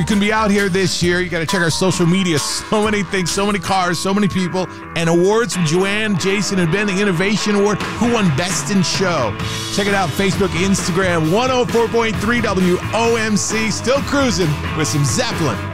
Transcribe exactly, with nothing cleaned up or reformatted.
You can be out here this year. You got to check our social media. So many things, so many cars, so many people, and awards from Joanne, Jason, and Ben, the Innovation Award. Who won Best in Show? Check it out, Facebook, Instagram, one oh four point three W O M C. Still cruising with some Zeppelin.